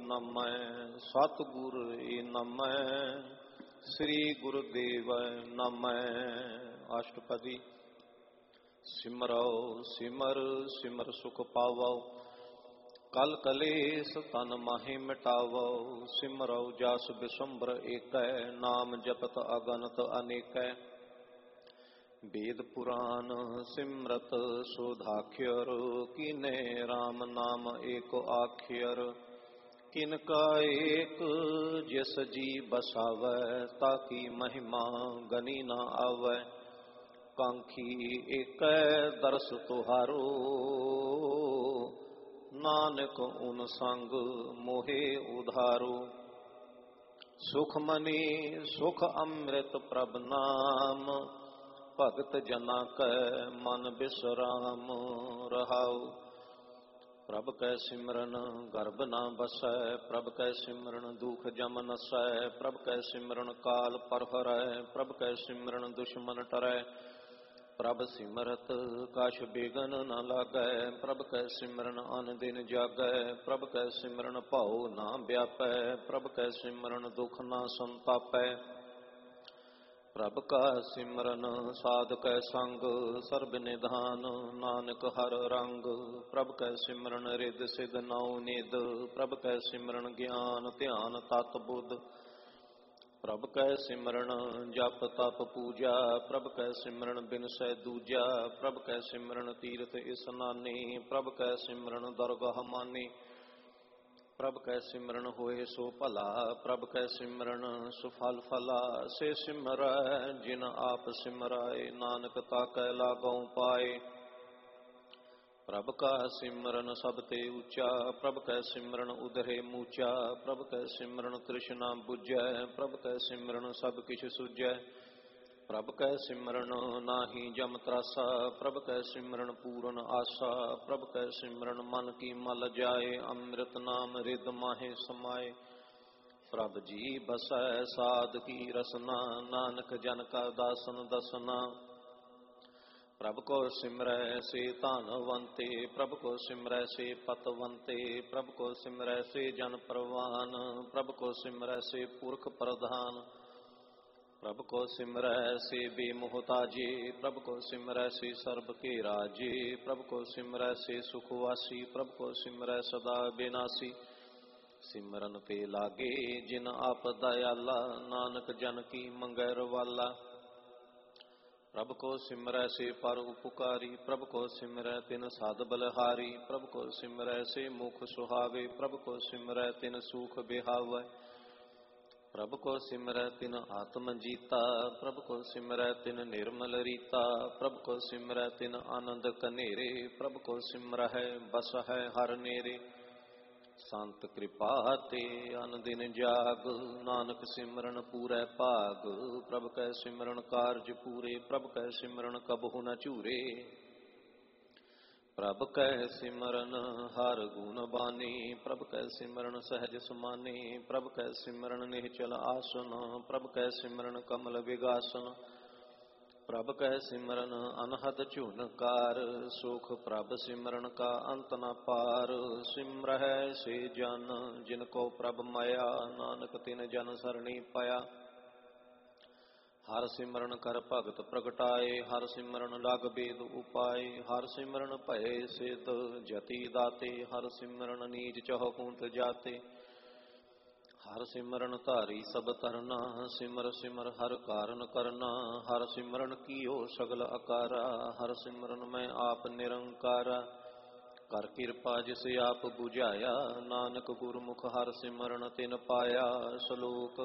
ਨਮੈ। ਸਤਿਗੁਰ ਏ ਨਮੈ। ਸ੍ਰੀ ਗੁਰੁਦੇਵ ਨਮੈ। ਅਸ਼ਟਪਦੀ। ਸਿਮਰੋ ਸਿਮਰ ਸਿਮਰ ਸੁਖ ਪਾਵੋ, ਕਲ ਕਲੇਸ਼ ਤਨ ਮਾਹਿ ਮਿਟਾਵੋ। ਸਿਮਰੋ ਜਸ ਬਿਸੰਬਰ ਏਕੈ, ਨਾਮ ਜਪਤ ਅਗਨਤ ਅਨੇਕੈ। ਵੇਦ ਪੁਰਾਨ ਸਿਮਰਤ ਸੋਧਾਖਿਅਰ, ਕੀਨੇ ਰਾਮ ਨਾਮ ਏਕ ਆਖਿਅਰ। ਕਿਨ ਕਾ ਏਕ ਜਿਸ ਜੀ ਬਸਾਵੈ, ਤਾਕੀ ਮਹਿਮਾ ਗਨੀ ਨਾ ਆਵੈ। ਕਾਂਖੀ ਏਕੈ ਦਰਸ ਤੁਹਾਰੋ, ਨਾਨਕ ਉਨ ਸੰਗ ਮੋਹਿ ਉਧਾਰੋ। ਸੁਖ ਮਨੀ ਸੁਖ ਅੰਮ੍ਰਿਤ ਪ੍ਰਭ ਨਾਮ, ਭਗਤ ਜਨਾ ਕੈ ਮਨ ਬਿਸਰਾਮ ਰਹਾਉ। ਪ੍ਰਭ ਕੈ ਸਿਮਰਨ ਗਰਭ ਨਾ ਬਸੈ, ਪ੍ਰਭ ਕੈ ਸਿਮਰਨ ਦੁਖ ਜਮ ਨਸੈ। ਪ੍ਰਭ ਕੈ ਸਿਮਰਨ ਕਾਲ ਪਰ ਹਰੈ, ਪ੍ਰਭ ਕੈ ਸਿਮਰਨ ਦੁਸ਼ਮਨ ਟਰੈ। ਪ੍ਰਭ ਸਿਮਰਤ ਕਛ ਬਿਗਨ ਨ ਲਾਗੈ, ਪ੍ਰਭ ਕੈ ਸਿਮਰਨ ਅਨ ਦਿਨ ਜਾਗੈ। ਪ੍ਰਭ ਕੈ ਸਿਮਰਨ ਭਉ ਨਾ ਵਿਆਪੈ, ਪ੍ਰਭ ਕੈ ਸਿਮਰਨ ਦੁਖ ਨਾ ਸੰਤਾਪੈ। ਪ੍ਰਭ ਕਾ ਸਿਮਰਨ ਸਾਧ ਕੈ ਸੰਗ, ਸਰਬ ਨਿਧਾਨ ਨਾਨਕ ਹਰ ਰੰਗ। ਪ੍ਰਭ ਕੈ ਸਿਮਰਨ ਰਿੱਧ ਸਿਧ ਨਉ ਨਿਧ, ਪ੍ਰਭ ਕੈ ਸਿਮਰਨ ਗਿਆਨ ਧਿਆਨ ਤਤ ਬੁੱਧ। ਪ੍ਰਭ ਕੈ ਸਿਮਰਨ ਜਪ ਤਪ ਪੂਜਾ, ਪ੍ਰਭ ਕੈ ਸਿਮਰਨ ਬਿਨਸੈ ਦੂਜਾ। ਪ੍ਰਭ ਕੈ ਸਿਮਰਨ ਤੀਰਥ ਇਸਨਾਨੀ, ਪ੍ਰਭ ਕੈ ਸਿਮਰਨ ਦਰਗਾਹ ਮਾਨੀ। ਪ੍ਰਭ ਕੈ ਸਿਮਰਨ ਹੋਏ ਸੋ ਭਲਾ, ਪ੍ਰਭ ਕੈ ਸਿਮਰਨ ਸੁਫਲ ਫਲਾ। ਸੇ ਸਿਮਰੈ ਜਿਨ ਆਪ ਸਿਮਰਾਏ, ਨਾਨਕ ਤਾਕੈ ਲਾਗਉ ਪਾਏ। ਪ੍ਰਭ ਕਾ ਸਿਮਰਨ ਸਭ ਤੇ ਉੱਚਾ, ਪ੍ਰਭ ਕੈ ਸਿਮਰਨ ਉਦਰੇ ਮੂਚਾ। ਪ੍ਰਭ ਕੈ ਸਿਮਰਨ ਤ੍ਰਿਸ਼ਨਾ ਬੁਝੈ, ਪ੍ਰਭ ਕੈ ਸਿਮਰਨ ਸਭ ਕਿਛ ਸੁਝੈ। ਪ੍ਰਭ ਕੈ ਸਿਮਰਨ ਨਾਹੀ ਜਮ ਤਰਾਸਾ, ਪ੍ਰਭ ਕੈ ਸਿਮਰਨ ਪੂਰਨ ਆਸਾ। ਪ੍ਰਭ ਕੈ ਸਿਮਰਨ ਮਨ ਕੀ ਮਲ ਜਾਏ, ਅੰਮ੍ਰਿਤ ਨਾਮ ਰਿਦ ਮਾਹੇ ਸਮਾਏ। ਪ੍ਰਭ ਜੀ ਬਸੈ ਸਾਧ ਕੀ ਰਸਨਾ, ਨਾਨਕ ਜਨ ਕਾ ਦਾਸਨ ਦਸਨਾ। ਪ੍ਰਭ ਕੋ ਸਿਮਰੈ ਸੇ ਧਨਵੰਤੇ, ਪ੍ਰਭ ਕੋ ਸਿਮਰੈ ਸੇ ਪਤਵੰਤੇ। ਪ੍ਰਭ ਕੋ ਸਿਮਰੈ ਸੇ ਜਨ ਪ੍ਰਵਾਨ, ਪ੍ਰਭ ਕੋ ਸਿਮਰੈ ਸੇ ਪੁਰਖ ਪ੍ਰਧਾਨ। ਪ੍ਰਭ ਕੋ ਸਿਮਰੈ ਸੇ ਬੇਮੁਹਤਾਜੇ, ਪ੍ਰਭ ਕੋ ਸਿਮਰੈ ਸੇ ਸਰਬ ਕੇ ਰਾਜੇ। ਪ੍ਰਭ ਕੋ ਸਿਮਰੈ ਸੇ ਸੁਖ ਵਾਸੀ, ਪ੍ਰਭ ਕੋ ਸਿਮਰੈ ਸਦਾ ਬਿਨਾਸੀ। ਸਿਮਰਨ ਤੇ ਲਾਗੇ ਜਿਨ ਆਪ ਦਇਆਲਾ, ਨਾਨਕ ਜਨ ਕੀ ਮੰਗੈ ਰਵਾਲਾ। ਪ੍ਰਭ ਕੋ ਸਿਮਰੈ ਸੇ ਪਰ ਉਪਕਾਰੀ, ਪ੍ਰਭ ਕੋ ਸਿਮਰੈ ਤਿਨ ਸਾਧ ਬਲਹਾਰੀ। ਪ੍ਰਭ ਕੋ ਸਿਮਰੈ ਸੇ ਮੁਖ ਸੁਹਾਵੇ, ਪ੍ਰਭ ਕੋ ਸਿਮਰੈ ਤਿਨ ਸੂਖ ਬਿਹਾਵੈ। ਪ੍ਰਭ ਕੋ ਸਿਮਰੈ ਤਿਨ ਆਤਮ ਜੀਤਾ, ਪ੍ਰਭ ਕੋ ਸਿਮਰੈ ਤਿਨ ਨਿਰਮਲ ਰੀਤਾ। ਪ੍ਰਭ ਕੋ ਸਿਮਰੈ ਤਿਨ ਆਨੰਦ ਕਨੇਰੇ, ਪ੍ਰਭ ਕੋ ਸਿਮਰਹਿ ਬਸਹਿ ਹਰ ਨੇਰੇ। ਸੰਤ ਕਿਰਪਾ ਤੇ ਅਨ ਦਿਨ ਜਾਗ, ਨਾਨਕ ਸਿਮਰਨ ਪੂਰੈ ਭਾਗ। ਪ੍ਰਭ ਕੈ ਸਿਮਰਨ ਕਾਰਜ ਪੂਰੇ, ਪ੍ਰਭ ਕੈ ਸਿਮਰਨ ਕਬਹੂ ਨ ਝੂਰੇ। ਪ੍ਰਭ ਕੈ ਸਿਮਰਨ ਹਰ ਗੁਣ ਬਾਨੀ, ਪ੍ਰਭ ਕੈ ਸਿਮਰਨ ਸਹਿਜ ਸਮਾਨੀ। ਪ੍ਰਭ ਕੈ ਸਿਮਰਨ ਨਿਹਚਲ ਆਸਨ, ਪ੍ਰਭ ਕੈ ਸਿਮਰਨ ਕਮਲ ਵਿਗਾਸਨ। ਪ੍ਰਭ ਕੈ ਸਿਮਰਨ ਅਨਹਦ ਝੁਨਕਾਰ, ਸੁਖ ਪ੍ਰਭ ਸਿਮਰਨ ਕਾ ਅੰਤ ਨ ਪਾਰ। ਸਿਮਰਹਿ ਸੇ ਜਨ ਜਿਨ ਕੋ ਪ੍ਰਭ ਮਾਇਆ, ਨਾਨਕ ਤਿਨ ਜਨ ਸਰਣੀ ਪਾਇਆ। ਹਰ ਸਿਮਰਨ ਕਰ ਭਗਤ ਪ੍ਰਗਟਾਏ, ਹਰ ਸਿਮਰਨ ਲਗ ਬੇਦ ਉਪਾਏ। ਹਰ ਸਿਮਰਨ ਭਏ ਸਿਧ ਜਤੀ ਦਾਤੇ, ਹਰ ਸਿਮਰਨ ਨੀਚ ਚਹੁ ਕੂੰਟ ਜਾਤੇ। ਹਰ ਸਿਮਰਨ ਧਾਰੀ ਸਭ ਤਰਨਾ, ਸਿਮਰ ਸਿਮਰ ਹਰ ਕਾਰਨ ਕਰਨਾ। ਹਰ ਸਿਮਰਨ ਕੀਓ ਸਗਲ ਅਕਾਰਾ, ਹਰ ਸਿਮਰਨ ਮੈਂ ਆਪ ਨਿਰੰਕਾਰਾ। ਕਰ ਕਿਰਪਾ ਜਿਸ ਆਪ ਬੁਝਾਇਆ, ਨਾਨਕ ਗੁਰਮੁਖ ਹਰ ਸਿਮਰਨ ਤਿਨ ਪਾਇਆ। ਸ਼ਲੋਕ।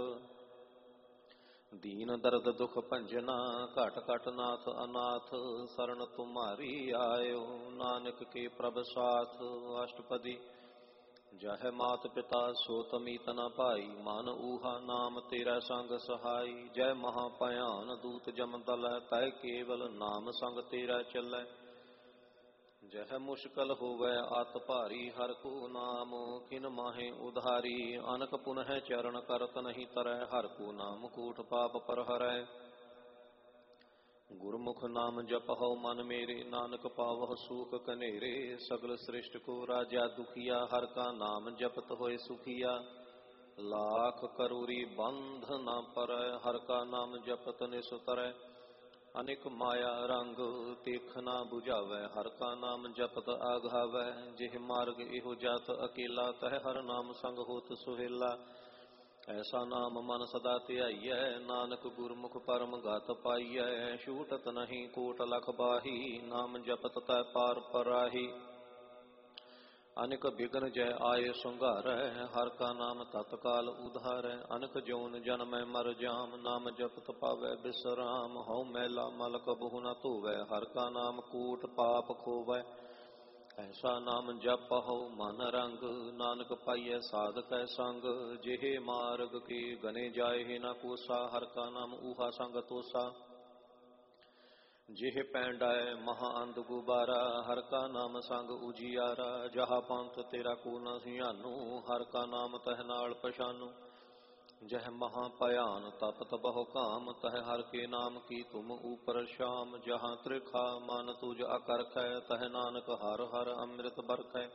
ਦੀਨ ਦਰਦ ਦੁਖ ਭੰਜਨਾ, ਘਟ ਘਟ ਨਾਥ ਅਨਾਥ। ਸਰਨ ਤੁਮਾਰੀ ਆਇਓ, ਨਾਨਕ ਕੇ ਪ੍ਰਭ ਸਾਥ। ਅਸ਼ਟਪਦੀ। ਜਹ ਮਾਤ ਪਿਤਾ ਸੋ ਤਮੀਤ ਨ ਭਾਈ, ਮਨ ਊਹਾ ਨਾਮ ਤੇਰਾ ਸੰਗ ਸਹਾਈ। ਜੈ ਮਹਾ ਭਿਆਨ ਦੂਤ ਜਮ ਦਲੈ, ਤੈ ਕੇਵਲ ਨਾਮ ਸੰਗ ਤੇਰਾ ਚੱਲੈ। ਜਹ ਮੁਸ਼ਕਲ ਹੋਵੈ ਅਤ ਭਾਰੀ, ਹਰ ਕੋ ਨਾਮ ਕਿਨ ਮਾਹੇ ਉਧਾਰੀ। ਅਨਕ ਪੁਨਹ ਚਰਨ ਕਰਤ ਨਹੀਂ ਤਰੈ, ਹਰ ਕੋ ਨਾਮ ਕੂਟ ਪਾਪ ਪਰ ਹਰੈ। गुरमुख नाम जपहु मन मेरे, नानक पावहु सूख कनेरे। सगल सृष्टि को राजा दुखिया, हर का नाम जपत होए सुखिया। लाख करोरी बंध न परੈ, हर का नाम जपत निस तरੈ। अनेक माया रंग तेख ना बुझावै, हर का नाम जपत आघावै। जिह मार्ग इहो जात अकेला, तह हर नाम संग होत सुहेला। ऐसा नाम मन सदा ध्याइयै, नानक गुरमुख परम गत पाइयै। छूटत नहीं कोट लख बाही, नाम जपत तै पार पराही। अनेक बिघ्न जय आये संघारै, हर का नाम तत्काल उधारै। अनेक जौन जन्मै मर जाम, नाम जपत पावै बिसराम। हौ मैला मल कबहु न धोवै, हर का नाम कूट पाप खोवै। ऐसा नाम जपहु मन रंग, नानक पाइयै साधकै संग। जेहे मार्ग के गने जाए न कोसा, हर का नाम ऊहा संग तोसा। जेह पैंडाय महा अंध गुबारा, हर का नाम संग उजियारा। जहा पंथ तेरा को न सियानू, हर का नाम तह नाल पछानू। जह महा भयान तपत बहु काम, तह हर के नाम की तुम ऊपर शाम। जहाँ त्रिखा मन तुझ अकरखै, तह नानक हर हर अमृत बरखै।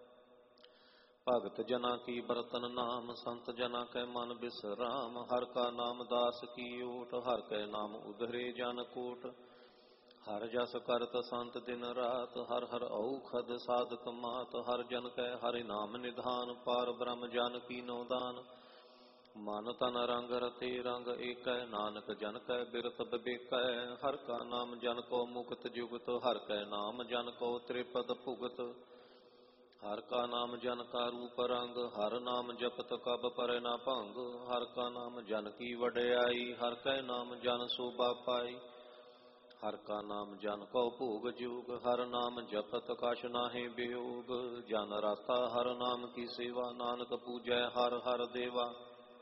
भगत जना की बरतन नाम, संत जना कै मन बिसराम। हर का नाम दास की ओट, हर कै नाम उधरे जन कोट। हर जस करत संत दिन रात, हर हर औखद साधक मात। हर जन कै हरि नाम निधान, पार ब्रह्म जन की नो दान। मन तन रंग रते रंग एकै, नानक जन कै बिरत बिबेकै। हर का नाम जन को मुक्त जुगत, हर कै नाम जन को त्रिपद भुगत। हर का नाम जन का रूप रंग, हर नाम जपत कब पर न भंग। हर का नाम जन की वड्याई, हर कै नाम जन शोभा पाई। हर का नाम जन को भोग जोग, हर नाम जपत कछ नाहि वियोग। जन राता हर नाम की सेवा, नानक पूजै हर हर देवा।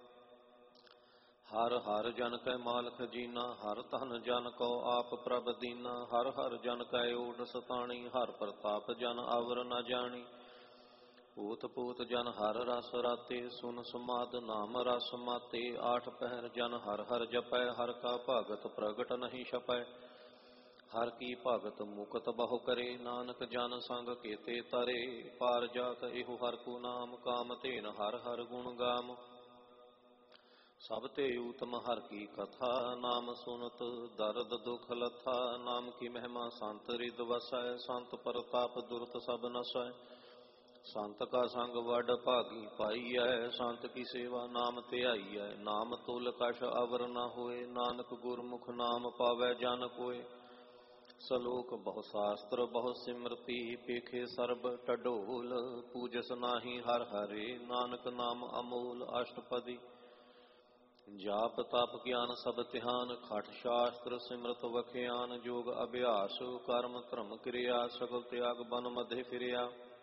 हर हर जन कै माल खजीना, हर धन जन को आप प्रभ दीना। हर हर जन कै ओट सताणी, हर प्रताप जन अवर न जानी। पूत पूत जन हर रस राते, सुन समाद नाम रस माते। आठ पहर जन हर हर जपै, हर का भगत प्रगट नहीं छपै। हर की भगत मुकत बहु करे, नानक जन संग केते तरे। पार जात एहो हर को नाम, काम तेन हर हर गुण गाम। सब ते उत्तम हर की कथा, नाम सुनत दर्द दुख लथा। नाम की महिमा संत रिद वसै, संत प्रताप दुरत सब नसै। संत का संग वड भागी पाइयै, संत की सेवा नाम ध्याइयै। नाम तुल कछ अवर न होए, नानक गुरमुख नाम पावै जन कोय। सलोक बहु शास्त्र बहु सिमरती, पेखे सर्ब टडोल। पूजस नाही हर हरे, नानक नाम अमोल अष्टपदी। जाप तप ज्ञान सब ध्यान, खट शास्त्र सिमरत वख्यान। जोग अभ्यास कर्म धर्म क्रिया, सगल त्याग बन मध्य फिरिया।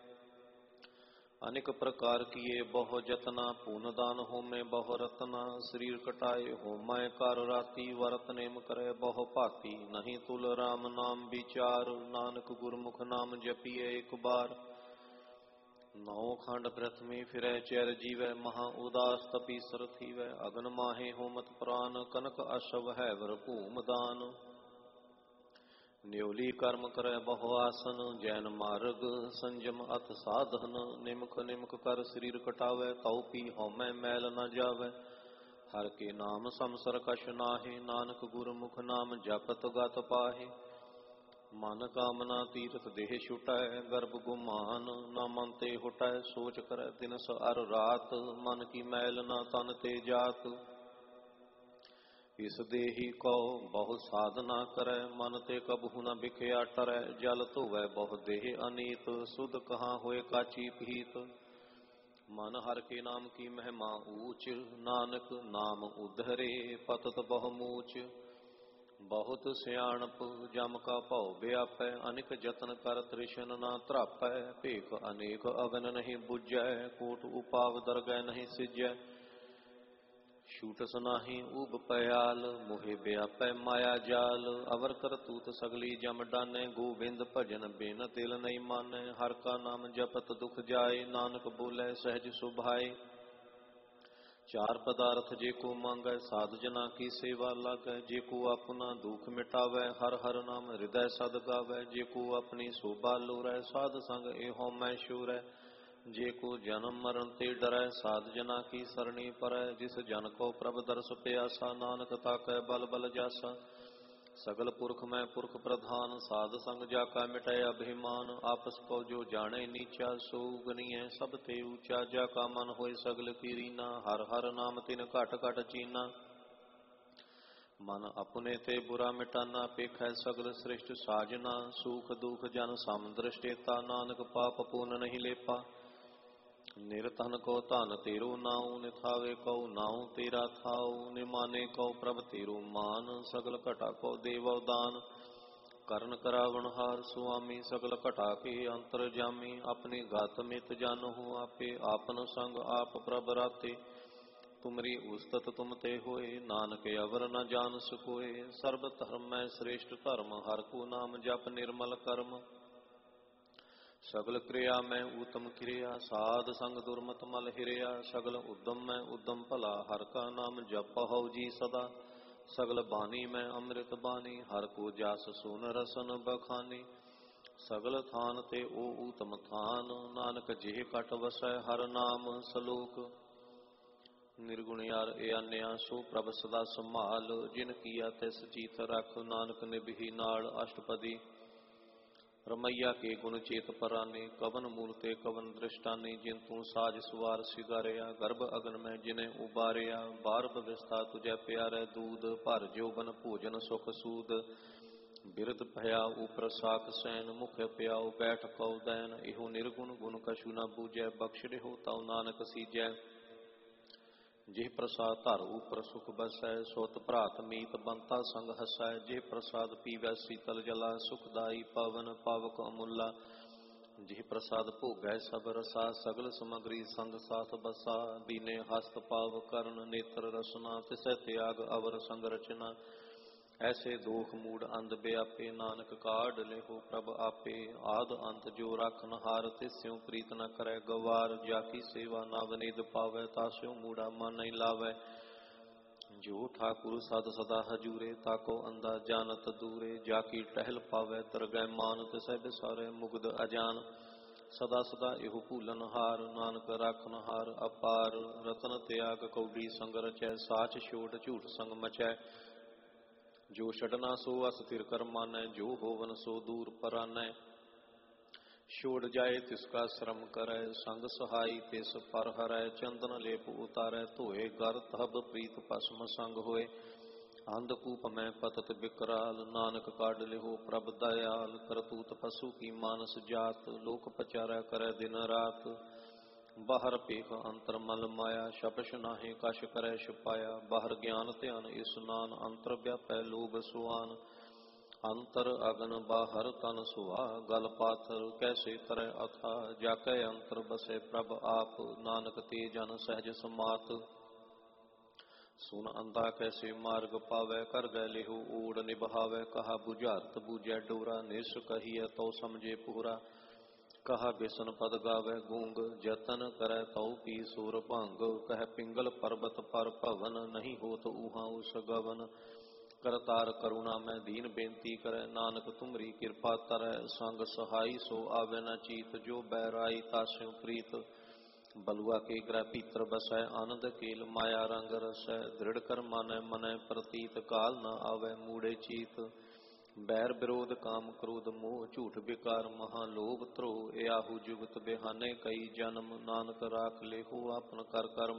अनेक प्रकार किए बहु जतना, पून दान होमे बहु रतना। शरीर कटाए होमै कर राती, वरत नेम करे बहु भाती। नहीं तुल राम नाम विचार, नानक गुरमुख नाम जपिए एक बार। नौ खंड प्रथमे फिरै चैर जीवै, महा उदास तपीसर थीवै। अगन माहे होमत प्राण, कनक अशव हैवर भूम दान। न्योली कर्म करे बहु आसन, जैन मार्ग संयम अथ साधन। निमक निमक कर शरीर कटावै, तौ पी होमै मैल न जावै। हर के नाम समसर कछ नाहि, नानक गुरमुख नाम जपत गत पाहि। मन कामना तीरथ देह छुटै, गर्भ गुमान न मन ते हुटै। सोच करे दिनस अर रात, मन की मैल न तन ते जात। इस देही को बहु साधना करे, मन ते कबहु न बिखया टरै। जल धोवै बहु देह अनीत, सुध कहाँ होए काची पीत। मन हर के नाम की महिमा ऊंच, नानक नाम उधरे पतत बहु मूच। बहुत सियाणप जम का भौ व्यापै, अनिक जतन कर तृष्ण न त्रापै। भेख अनेक अगन नहीं बुझै, कोट उपाव दरगह नहीं सिजै। छूटस नाही उब पयाल, मोहे व्यापै माया जाल। अवर करतूत सगली जम डानै, गोविंद भजन बिन दिल नहीं मानै। हर का नाम जपत दुख जाए, नानक बोलै सहज सुभाए। ਚਾਰ ਪਦਾਰਥ ਜੇ ਕੋ ਮੰਗੈ ਸਾਧ ਜਨਾ ਕੀ ਸੇਵਾ ਲਾਗੈ। ਜੇ ਕੋ ਆਪਣਾ ਦੁਖ ਮਿਟਾਵੈ ਹਰ ਹਰ ਨਾਮ ਹਿਰਦੈ ਸਦ ਗਾਵੈ। ਜੇ ਕੋ ਆਪਣੀ ਸੋਭਾ ਲੋਰੈ ਸਾਧ ਸੰਗ ਇਹੋ ਮੈਂ ਸ਼ੂਰੈ। ਜੇ ਕੋ ਜਨਮ ਮਰਨ ਤੇ ਡਰੈ ਸਾਧ ਜਨਾ ਕੀ ਸਰਣੀ ਪਰੈ। ਜਿਸ ਜਨ ਕੋ ਪ੍ਰਭ ਦਰਸ ਪਿਆਸਾ ਨਾਨਕ ਤਾਕੈ ਬਲ ਬਲ ਜਾਸਾ। ਸਗਲ ਪੁਰਖ ਮੈਂ ਪੁਰਖ ਪ੍ਰਧਾਨ ਸਾਧ ਸੰਗ ਜਾ ਕਾ ਮਿਟੈ ਅਭਿਮਾਨ। ਆਪਸ ਕੋ ਜੋ ਜਾਣੇ ਨੀਚਾ ਸੋ ਗਨੀਐ ਸਭ ਤੇ ਊਚਾ। ਜਾ ਕਾ ਮਨ ਹੋਏ ਸਗਲ ਕੀ ਰੀਨਾ ਹਰ ਹਰ ਨਾਮ ਤਿਨ ਘਟ ਘਟ ਚੀਨਾ। ਮਨ ਆਪਣੇ ਤੇ ਬੁਰਾ ਮਿਟਾਨਾ ਪੇਖੈ ਸਗਲ ਸ੍ਰਿਸ਼ਟ ਸਾਜਨਾ। ਸੂਖ ਦੁਖ ਜਨ ਸਮ ਦ੍ਰਿਸ਼ਟੇਤਾ ਨਾਨਕ ਪਾਪ ਪੁੰਨ ਨਹੀਂ ਲੇਪਾ। ਨਿਰਧਨ ਕੋ ਧਨ ਤੇਰੋ ਨਾਉ ਨਿਥਾਵੇ ਕਉ ਨਾਉ ਤੇਰਾ ਥਾਉ। ਨਿਮਾਨੇ ਕਉ ਪ੍ਰਭ ਤੇਰੋ ਮਾਨ ਸਗਲ ਘਟਾ ਕੋ ਦੇਵ ਦਾਨ। ਕਰਨ ਕਰਾਵਣ ਹਾਰ ਸੁਆਮੀ ਸਗਲ ਘਟਾ ਕੇ ਅੰਤਰ ਜਾਮੀ। ਆਪਣੀ ਗਤ ਮਿਤ ਜਾਨਹੁ ਆਪੇ ਆਪਨ ਸੰਗ ਆਪ ਪ੍ਰਭ ਰਾਤੇ। ਤੁਮਰੀ ਉਸਤਤ ਤੁਮ ਤੇ ਹੋਏ ਨਾਨਕ ਅਵਰ ਨ ਜਾਨ ਸਕੋਏ। ਸਰਬ ਧਰਮ ਮੈਂ ਸ੍ਰੇਸ਼ਟ ਧਰਮ ਹਰ ਕੋ ਨਾਮ ਜਪ ਨਿਰਮਲ ਕਰਮ। ਸਗਲ ਕਿਰਿਆ ਮੈਂ ਊਤਮ ਕਿਰਿਆ ਸਾਧ ਸੰਗ ਦੁਰਮਤ ਮਲ ਹਿਰਿਆ। ਸਗਲ ਉਦਮ ਮੈਂ ਉਦਮ ਭਲਾ ਹਰ ਕਾ ਨਾਮ ਜਪਹੁ ਜੀ ਸਦਾ। ਸਗਲ ਬਾਣੀ ਮੈਂ ਅੰਮ੍ਰਿਤ ਬਾਣੀ ਹਰ ਕੋ ਜਾਸ ਸੁਨ ਰਸਨ ਬਖਾਨੀ। ਸਗਲ ਥਾਨ ਤੇ ਉਹ ਊਤਮ ਥਾਨ ਨਾਨਕ ਜਿਹ ਕਟ ਵਸੈ ਹਰ ਨਾਮ ਸਲੋਕ। ਨਿਰਗੁਣ ਯਾਰ ਇਆਨਿਆ ਸੋ ਪ੍ਰਭ ਸਦਾ ਸੰਭਾਲ। ਜਿਨ ਕੀਆ ਤਿਸ ਚੀਤ ਰਖ ਨਾਨਕ ਨਿਭੀ ਨਾਲ ਅਸ਼ਟਪਦੀ। ਰਮਈਆ ਕੇ ਗੁਣ ਚੇਤ ਪਰਾਨੇ ਕਵਨ ਮੂਲ ਤੇ ਕਵਨ ਦ੍ਰਿਸ਼ਟਾਨੇ। ਜਿਨ ਤੂੰ ਸਾਜ ਸਵਾਰ ਸਿਗਾਰਿਆ ਗਰਭ ਅਗਨ ਮੈਂ ਜਿਨੇ ਉਬਾਰਿਆ। ਬਾਰ ਬਵਿਸਥਾ ਤੁਝੈ ਪਿਆਰੈ ਦੂਧ ਭਰ ਜੋਬਨ ਭੋਜਨ ਸੁਖ ਸੂਦ। ਬਿਰਧ ਭਇਆ ਉਪਰ ਸਾਖ ਸੈਨ ਮੁਖ ਪਿਆਉ ਬੈਠ ਕਉ ਦੈਨ। ਇਹੋ ਨਿਰਗੁਣ ਗੁਣ ਕਛੂ ਨ ਬੂਝੈ ਬਖਸ਼ਿੜਿਓ ਤਉ ਨਾਨਕ ਸੀਜੈ। ਜਿਹ ਪ੍ਰਸਾਦ ਧਰ ਉਪਰ ਸੁਖ ਬਸੈ ਸੁਤ ਭਰਾਤ ਮੀਤ ਬੰਤਾ ਸੰਗ ਹਸੈ। ਜਿਹ ਪ੍ਰਸਾਦ ਪੀਵੈ ਸੀਤਲ ਜਲਾ ਸੁਖਦਾਈ ਪਵਨ ਪਾਵਕ ਅਮੁੱਲਾ। ਜਿਹ ਪ੍ਰਸਾਦ ਭੋਗੈ ਸਭ ਰਸਾ ਸਗਲ ਸਮਗਰੀ ਸੰਗ ਸਾਥ ਬਸਾ। ਦੀਨੇ ਹਸਤ ਪਾਵ ਕਰਨ ਨੇਤਰ ਰਸਨਾ ਤਿਸੈ ਤਿਆਗ ਅਵਰ ਸੰਗ ਰਚਨਾ। ਐਸੇ ਦੋਖ ਮੂੜ ਅੰਧ ਬਿਆਪੇ ਨਾਨਕ ਕਾਢ ਲਿਹੋ ਪ੍ਰਭ ਆਪੇ। ਆਦ ਅੰਤ ਜੋ ਰਖਨ ਹਾਰ ਤਿਸਿਉ ਪ੍ਰੀਤ ਨ ਕਰੈ ਗਵਾਰ। ਜਾ ਕੀ ਸੇਵਾ ਨਵ ਨਿਧ ਪਾਵੈ ਤਾਸਿਉ ਮੂੜਾ ਮਨ ਨਹੀਂ ਲਾਵੈ। ਜੋ ਠਾਕੁਰ ਸਦ ਸਦਾ ਹਜੂਰੇ ਤਾਕੋ ਅੰਦਾ ਜਾਨਤ ਦੂਰੇ। ਜਾ ਕੀ ਟਹਿਲ ਪਾਵੈ ਦਰਗਹਿ ਮਾਨ ਤਿਸੈ ਬਿਸਾਰੈ ਮੁਗਧ ਅਜਾਨ। ਸਦਾ ਸਦਾ ਇਹੋ ਭੂਲਨ ਹਾਰ ਨਾਨਕ ਰਾਖਨ ਹਾਰ ਅਪਾਰ। ਰਤਨ ਤਿਆਗ ਕੌਡੀ ਸੰਗ ਰਚੈ ਸਾਚ ਛੋੜ ਝੂਠ ਸੰਗ ਮਚੈ। ਜੋ ਛਡਨਾ ਸੋ ਅਸਥਿਰ ਕਰ ਮਾਨੈ ਜੋ ਹੋਵਨ ਸੋ ਦੂਰ ਪਰਾਨੈ। ਛੋੜ ਜਾਏ ਤਿਸ ਕਾ ਸ਼ਰਮ ਕਰੈ ਸੰਗ ਸਹਾਈ ਤਿਸ ਪਰ ਹਰੈ। ਚੰਦਨ ਲੇਪ ਉਤਾਰੈ ਧੋਏ ਗਰ ਤਬ ਪ੍ਰੀਤ ਭਸਮ ਸੰਗ ਹੋਏ। ਅੰਧਕੂਪ ਮੈਂ ਪਤਤ ਬਿਕਰਾਲ ਨਾਨਕ ਕਾਢ ਲਿਹੋ ਪ੍ਰਭ ਦਇਆਲ। ਕਰਤੂਤ ਪਸੂ ਕੀ ਮਾਨਸ ਜਾਤ ਲੋਕ ਪਚਾਰੈ ਕਰੈ ਦਿਨ ਰਾਤ। ਬਾਹਰ ਭੇਖ ਅੰਤਰ ਮਲ ਮਾਇਆ ਛਪਛ ਨਾਹੀ ਕਛ ਕਰੈ ਛੁਪਾਇਆ। ਬਾਹਰ ਗਿਆਨ ਧਿਆਨ ਇਸਨਾਨ ਅੰਤਰ ਵਿਆਪੈ ਲੋਭ ਸੁਆਨ। ਅੰਤਰ ਅਗਨ ਬਾਹਰ ਤਨ ਸੁਆ ਗਲ ਪਾਥਰ ਕੈਸੇ ਤਰੈ ਅਥਾ। ਜਾ ਕੈ ਅੰਤਰ ਬਸੈ ਪ੍ਰਭ ਆਪ ਨਾਨਕ ਤੇ ਜਨ ਸਹਿਜ ਸਮਾਤ। ਸੁਨ ਅੰਧਾ ਕੈਸੇ ਮਾਰਗ ਪਾਵੈ ਕਰ ਗੈ ਲਿਹੋ ਓੜ ਨਿਭਾਵੈ। ਕਹਾ ਬੁਝਾਰਤ ਬੂਝੈ ਡੋਰਾ ਨਿਸ ਕਹੀਐ ਤਉ ਸਮਝੇ ਪੂਰਾ। ਕਹਾ ਬਿਸਨ ਪਦ ਗਾਵੈ ਗੂੰਗ ਜਤਨ ਕਰੈ ਤਉ ਪੀ ਸੁਰ ਭੰਗ। ਕਹਿ ਪਿੰਗਲ ਪਰਬਤ ਪਰ ਭਵਨ ਨਹੀਂ ਹੋਤ ਊਹਾਂ ਉਸ ਗਵਨ। ਕਰਤਾਰ ਕਰੁਣਾ ਮੈਂ ਦੀਨ ਬੇਨਤੀ ਕਰੈ ਨਾਨਕ ਤੁਮਰੀ ਕਿਰਪਾ ਤਰੈ। ਸੰਗ ਸਹਾਈ ਸੋ ਆਵੈ ਨ ਚੀਤ ਜੋ ਬੈਰਾਈ ਤਾਸਿਉ ਪ੍ਰੀਤ। ਬਲੁਆ ਕੇ ਗ੍ਰਹਿ ਭੀਤਰ ਬਸੈ ਆਨੰਦ ਕੇਲ ਮਾਇਆ ਰੰਗ ਰਸੈ। ਦ੍ਰਿੜ ਕਰ ਮਾਨੈ ਮਨੈ ਪ੍ਰਤੀਤ ਕਾਲ ਨ ਆਵੈ ਮੂੜੇ ਚੀਤ। ਬੈਰ ਵਿਰੋਧ ਕਾਮ ਕ੍ਰੋਧ ਮੋਹ ਝੂਠ ਵਿਕਾਰ ਮਹਾ ਲੋਭ ਧਰੋਹ। ਇਆਹੂ ਜੁਗਤ ਬਿਹਾਨੇ ਕਈ ਜਨਮ ਨਾਨਕ ਰਾਖ ਲਿਹੋ ਆਪਨ ਕਰ ਕਰਮ।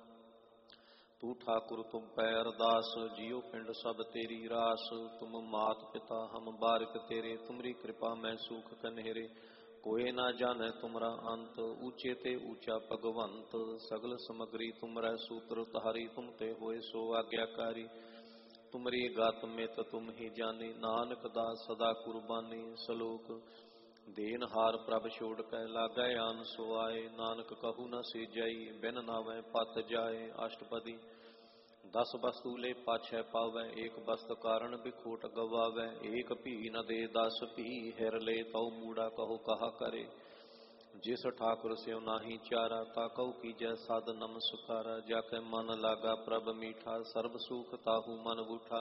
ਤੂੰ ਠਾਕੁਰ ਤੁਮ ਪੈ ਅਰਦਾਸ ਜੀਉ ਪਿੰਡ ਸਭ ਤੇਰੀ ਰਾਸ। ਤੁਮ ਮਾਤ ਪਿਤਾ ਹਮ ਬਾਰਿਕ ਤੇਰੇ ਤੁਮਰੀ ਕਿਰਪਾ ਮੈਂ ਸੂਖ ਕਨੇਰੇ। ਕੋਇ ਨਾ ਜਾਣੈ ਤੁਮਰਾ ਅੰਤ ਊਚੇ ਤੇ ਊਚਾ ਭਗਵੰਤ। ਸਗਲ ਸਮਗਰੀ ਤੁਮਰੈ ਸੂਤਰ ਧਾਰੀ ਤੁਮ ਤੇ ਹੋਏ ਸੋ ਆਗਿਆਕਾਰੀ। ਤੁਮਰੀ ਗਤ ਮਿਤ ਤੁਮ ਹੀ ਜਾਨੀ ਨਾਨਕ ਦਾਸ ਸਦਾ ਕੁਰਬਾਨੀ। ਸਲੋਕ ਦੇਨ ਹਾਰ ਪ੍ਰਭ ਛੋੜ ਕੈ ਲਾਗੈ ਆਨ ਸੁਆਏ। ਨਾਨਕ ਕਹੂ ਨ ਸੀਜਈ ਬਿਨ ਨਾਵੈ ਪਤ ਜਾਏ। ਅਸ਼ਟਪਦੀ 10 ਵਸਤੂ ਲੈ ਪਾਛੈ ਪਾਵੈ ਏਕ ਵਸਤ ਕਾਰਣ ਬਿਖੋਟ ਗਵਾਵੈ। ਏਕ ਭੀ ਨ ਦੇ 10 ਭੀ ਹਿਰ ਲੈ ਤਉ ਮੂੜਾ ਕਹੋ ਕਹਾ ਕਰੇ। जिस ठाकुर स्यों नाही चारा, ताकऊ कीजै साध नमस्कारा। जाके मन लागा प्रभ मीठा, सर्ब सुख ताहू मन बूठा।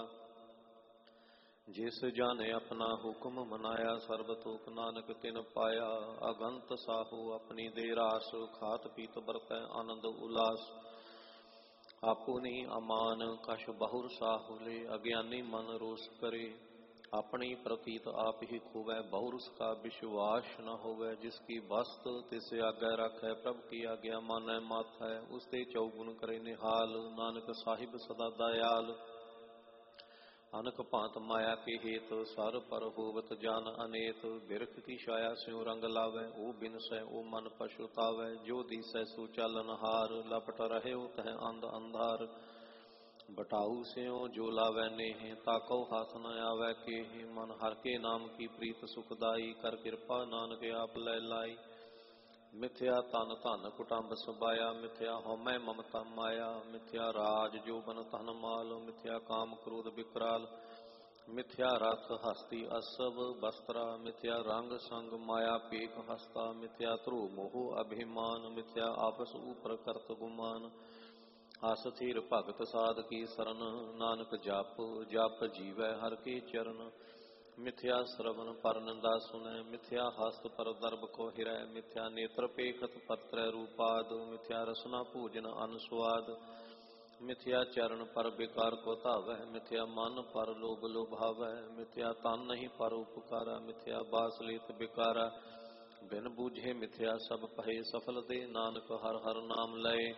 जिस जाने अपना हुक्म मनाया, सर्ब तोक नानक तिन पाया। अगंत साहू अपनी दे रास, खात पीत बरतै आनंद उल्लास। आपुनी अमान कछ बहुर साहुले, अज्ञानी मन रोष करे। अपनी प्रतीत आप ही खोवै, बहुरुष का विश्वास न होवै। जिसकी वस्त तिस आज्ञा रखै, प्रभु की आज्ञा मानै माथै। उसते चौगुण करे निहाल, नानक साहिब सदा दयाल। अनक भांत माया के हेत, सर पर होवत जान अनेत। बिरख की छाया स्यों रंग लावै, ओ बिनसै ओ मन पछुतावै। जो दिसै सो चालनहार, लपट रहे तह अंध अंधार। बटाऊ स्यों जो लावै नेह, ताकौ हाथ न आवै केह। मन हर के नाम की प्रीत सुखदाई, कर कृपा नानक आप लै लाई। मिथ्या तन धन कुटुंब सबाया, मिथ्या हौमै ममता माया। मिथ्या राज जोबन धन माल, मिथ्या काम क्रोध विकराल। मिथ्या रथ हस्ती असव वस्त्रा, मिथ्या रंग संग माया पेख हस्ता। मिथ्या ध्रुव मोह अभिमान, मिथ्या आपस ऊपर करत गुमान। हस थीर भगत साध की सरन, नानक जप जप जीवै हर के चरण। मिथ्या श्रवण पर निंदा सुनै, मिथ्या हस्त पर दर्भ को हिरै। मिथ्या नेत्र पेखत पर त्रै रूपाद, मिथ्या रसना भोजन अनुस्वाद। मिथ्या चरण पर विकार को धावै, मिथ्या मन पर लोभ लोभावै। मिथ्या तन नहीं पर उपकारा, मिथ्या बास लेत बिकारा। बिन बूझे मिथ्या सब पहे, सफल दे नानक हर हर नाम लय।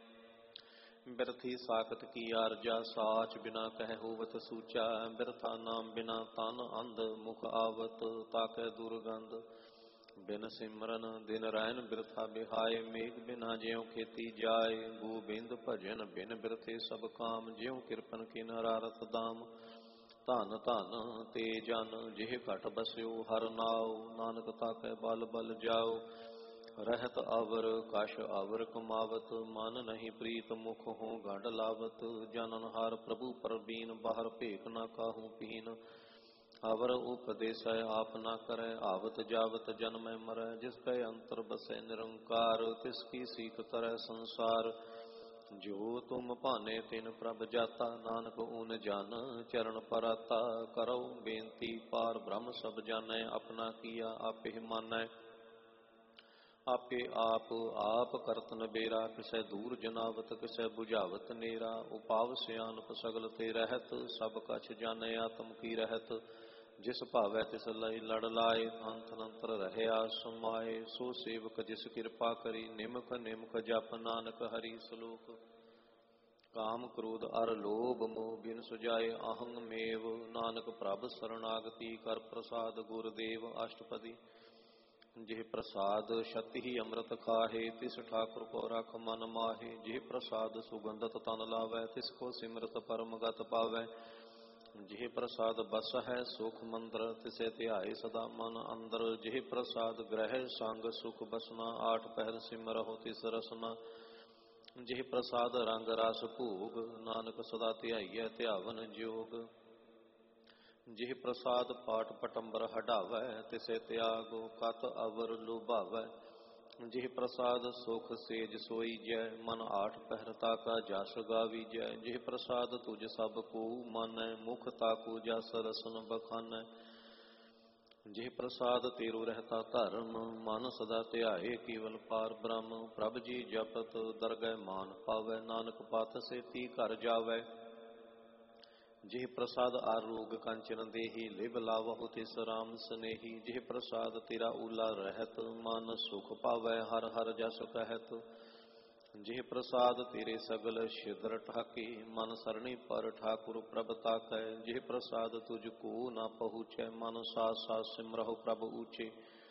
बिरथी साखत की आरजा, साच बिना कह होवत सूचा। बिरथा नाम बिना तन अंध, मुख आवत ताकै दुर्गंध। बिन सिमरन दिन रैन बिरथा बिहाय, मेघ बिना ज्यों खेती जाय। गोबिंद भजन बिन बिरथे सब काम, ज्यों कृपन की नरारथ दाम। धन धन ते जन जिह घट बस्यो, हर नाव नानक ताकै बल बल जाओ। रहत अवर कश अवर कमावत, मन नहीं प्रीत मुख हों गंढ लावत। जननहार प्रभु परबीन, बाहर भेख न काहू पीन। अवर उपदेसै आप न करै, आवत जावत जन्मै मरै। जिसकै अंतर बसै निरंकार, तिसकी सीख तरह संसार। जो तुम भाने तिन प्रभ जाता, नानक ऊन जान चरण पराता। करो बेनती पार ब्रह्म सब जानै, अपना किया आपे मानै। आपे आप करत नबेरा, किसै दूर जनावत किसै बुझावत नेरा। उपाव सियानप सगल ते रहत, सब कछ जानै आत्म की रहत। जिस भावै तिस लई लड़ लाए, अंत अंतर रहया समाए। सो सेवक जिस कृपा करी, निमक निमक जप नानक हरि सलोक। काम क्रोध अर लोभ मोह बिन सुजाए, अहंग मेव नानक प्रभ शरणागति। कर प्रसाद गुरदेव अष्टपदी, जिह प्रसाद शक्ति ही अमृत खाहे। तिस ठाकुर को रख मन माहे, जिह प्रसाद सुगंधत तन लावै। तिसको सिमरत परम गत पावै। जिह प्रसाद बस है सुख मंद्र, तिसे ध्याए सदा मन अंदर। जिह प्रसाद ग्रह संग सुख बसना, आठ पहर सिमरहो तिस रसना। जिह प्रसाद रंग रस भोग, नानक सदा ध्याइयै ध्यावन जोग। जिह प्रसाद पाठ पटंबर हटावै, तिसे त्यागो कत अवर लुभावै। जिह प्रसाद सुख सेज सोई जय, मन आठ पहर ताका जस गावीजै। जिह प्रसाद तुझ सब को मानै, मुख ताकू जस रसन बखानै। जिह प्रसाद तेरो रहता धर्म, मन सदा ध्याए केवल पार ब्रह्म। प्रभ जी जपत दरगह मान पावै, नानक पथ सेती घर जावै। जिह प्रसाद आरोग कंचन देही, लिव लावहु तिस राम स्नेही। जिह प्रसाद तेरा ऊला रहत, मन सुख पावै हर हर जस कहत। जिह प्रसाद तेरे सगल छिद्र ठाके, मन सरणी पर ठाकुर प्रभ ताकै। जिह प्रसाद तुझको न पहुँचै, मन साथ साथ सिमरहु प्रभ ऊचे।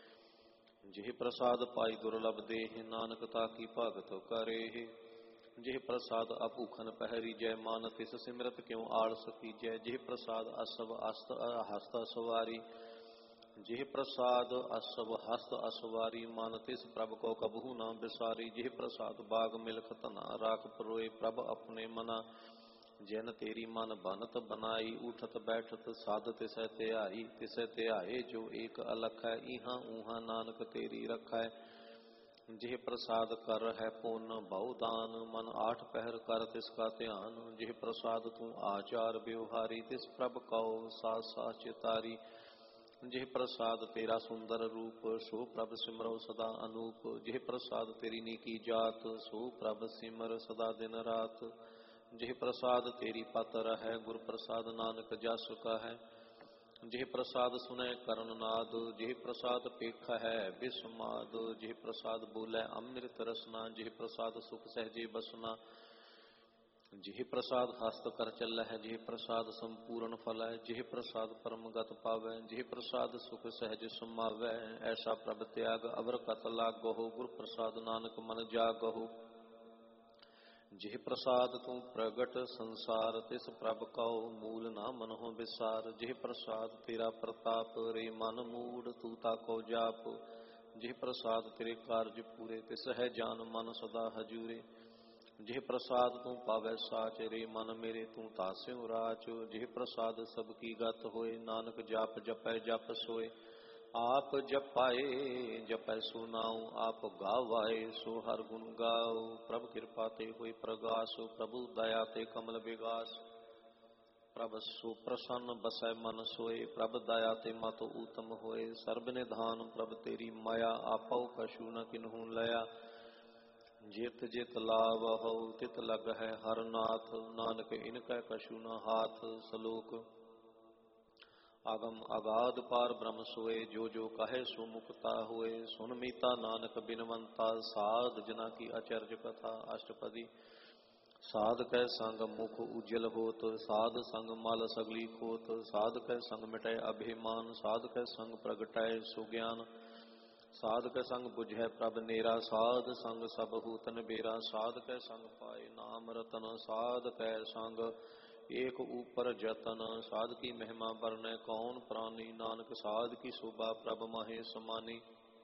जिह प्रसाद पाई दुर्लभ देह, नानक ताकी भगत करेह। जिह प्रसाद अभूखन पहरी जय, मान तिस सिमरत क्यों आलस कीजै। जिह प्रसाद असव हस्त असवारी, जिह प्रसाद असव हस्त असवारी। मान तिस प्रभ को कबहू न बिसारी। जिह प्रसाद बाग मिलख तना, राख परोए प्रभ अपने मना। जिन तेरी मन बनत बनाई, उठत बैठत साध तिसै ध्याई। तिसै ध्याए जो एक अलख है, इहाँ ऊहाँ नानक तेरी रखै। ਜਿਹ ਪ੍ਰਸਾਦ ਕਰ ਹੈ ਪੁੰਨ ਬਹੁ ਦਾਨ, ਮਨ ਆਠ ਪਹਿਰ ਕਰ ਤਿਸ ਕਾ ਧਿਆਨ। ਜਿਹ ਪ੍ਰਸਾਦ ਤੂੰ ਆਚਾਰ ਬਿਵਹਾਰੀ, ਤਿਸ ਪ੍ਰਭ ਕਉ ਸਾਥ ਸਾਥ ਚਿਤਾਰੀ। ਜਿਹ ਪ੍ਰਸਾਦ ਤੇਰਾ ਸੁੰਦਰ ਰੂਪ, ਸੋ ਪ੍ਰਭ ਸਿਮਰੋ ਸਦਾ ਅਨੂਪ। ਜਿਹ ਪ੍ਰਸਾਦ ਤੇਰੀ ਨੀਕੀ ਜਾਤ, ਸੋ ਪ੍ਰਭ ਸਿਮਰ ਸਦਾ ਦਿਨ ਰਾਤ। ਜਿਹ ਪ੍ਰਸਾਦ ਤੇਰੀ ਪਤ ਰਹੈ, ਗੁਰ ਪ੍ਰਸਾਦ ਨਾਨਕ ਜਸ ਕਹੈ। ਜਿਹ ਪ੍ਰਸਾਦ ਸੁਨੈ ਕਰਨ ਨਾਦ, ਜਿਹ ਪ੍ਰਸਾਦ ਪੇਖਾ ਹੈ ਬਿਸਮਾਦ। ਜਿਹ ਪ੍ਰਸਾਦ ਬੋਲੇ ਅੰਮ੍ਰਿਤ ਰਸਨਾ, ਜਿਹ ਪ੍ਰਸਾਦ ਸੁਖ ਸਹਿਜੇ ਬਸਨਾ। ਜਿਹ ਪ੍ਰਸਾਦ ਹਸਤ ਕਰ ਚੱਲੈ ਹੈ, ਜਿਹ ਪ੍ਰਸਾਦ ਸੰਪੂਰਨ ਫਲ ਹੈ। ਜਿਹ ਪ੍ਰਸਾਦ ਪਰਮ ਗਤ ਪਾਵੈ, ਜਿਹ ਪ੍ਰਸਾਦ ਸੁਖ ਸਹਿਜ ਸਮਾਵੈ। ਐਸਾ ਪ੍ਰਭ ਤਿਆਗ ਅਵਰ ਕਤ ਲਾਗਹੁ, ਗੁਰ ਪ੍ਰਸਾਦ ਨਾਨਕ ਮਨ ਜਾਗਹੁ। ਜਿਹ ਪ੍ਰਸਾਦ ਤੂੰ ਪ੍ਰਗਟ ਸੰਸਾਰ, ਤਿਸ ਪ੍ਰਭ ਕਉ ਮੂਲ ਨਾ ਮਨਹੁ ਵਿਸਾਰ। ਜਿਹ ਪ੍ਰਸਾਦ ਤੇਰਾ ਪ੍ਰਤਾਪ, ਰੇ ਮਨ ਮੂੜ ਤੂੰ ਤਾਕੋ ਜਾਪ। ਜਿਹ ਪ੍ਰਸਾਦ ਤੇਰੇ ਕਾਰਜ ਪੂਰੇ, ਤਿਸ ਹੈ ਜਾਨ ਮਨ ਸਦਾ ਹਜੂਰੇ। ਜਿਹ ਪ੍ਰਸਾਦ ਤੂੰ ਪਾਵੈ ਸਾਚ, ਰੇ ਮਨ ਮੇਰੇ ਤੂੰ ਤਾਸਿਉ ਰਾਚ। ਜਿਹ ਪ੍ਰਸਾਦ ਸਭ ਕੀ ਗਤ ਹੋਏ, ਨਾਨਕ ਜਾਪ ਜਪੈ ਜਪ ਸੋਏ। ਆਪ ਜਪਾਏ ਜਪੈ ਸੋ ਨਾਉ, ਆਪ ਗਾਵਾਏ ਸੋ ਹਰ ਗੁਣ ਗਾਉ। ਪ੍ਰਭ ਕਿਰਪਾ ਤੇ ਹੋਈ ਪ੍ਰਗਾਸ, ਪ੍ਰਭੂ ਦਇਆ ਤੇ ਕਮਲ ਵਿਗਾਸ। ਪ੍ਰਭ ਸੋ ਪ੍ਰਸੰਨ ਬਸੈ ਮਨ ਸੋਏ, ਪ੍ਰਭ ਦਇਆ ਤੇ ਮਤ ਊਤਮ ਹੋਏ। ਸਰਬ ਨਿਧਾਨ ਪ੍ਰਭ ਤੇਰੀ ਮਾਇਆ, ਆਪਉ ਕਛੂ ਨ ਕਿਨਹੂ ਲਿਆ। ਜਿਤ ਜਿਤ ਲਾਵਹੁ ਤਿਤ ਲਗਹਿ ਹਰ ਨਾਥ, ਨਾਨਕ ਇਨਕੈ ਕਛੂ ਨ ਹਾਥ। ਸਲੋਕ ਆਗਮ ਅਗਾਧ ਪਾਰ ਬ੍ਰਹਮ ਸੋਏ, ਜੋ ਜੋ ਕਹੈ ਸੋ ਮੁਕਤਾ ਹੋਏ। ਸੁਨ ਮੀਤਾ ਨਾਨਕ ਬਿਨਵੰਤਾ, ਸਾਧ ਜਨਾ ਕੀ ਅਚਰਜ ਕਥਾ। ਅਸ਼ਟਪਦੀ ਸਾਧ ਕੈ ਸੰਗ ਮੁਖ ਉਜਲ ਹੋਤ, ਸਾਧ ਸੰਗ ਮਲ ਸਗਲੀ ਖੋਤ। ਸਾਧ ਕੈ ਸੰਗ ਮਿਟੈ ਅਭਿਮਾਨ, ਸਾਧ ਕੈ ਸੰਗ ਪ੍ਰਗਟੈ ਸੋ ਗਿਆਨ। ਸਾਧ ਕੈ ਸੰਗ ਬੁਝੈ ਪ੍ਰਭ ਨੇਰਾ, ਸਾਧ ਸੰਗ ਸਭ ਹੂਤਨ ਬੇਰਾ। ਸਾਧ ਕੈ ਸੰਗ ਪਾਏ ਨਾਮ ਰਤਨ, ਸਾਧ ਕੈ ਸੰਗ ਏਕ ਊਪਰ ਜਤਨ। ਸਾਧ ਕੀ ਮਹਿਮਾ ਬਰਨੈ ਕੌਣ ਪ੍ਰਾਨੀ, ਨਾਨਕ ਸਾਧ ਕੀ ਸ਼ੋਭਾ ਪ੍ਰਭ ਮਾਹੇ ਸਮਾਨੀ।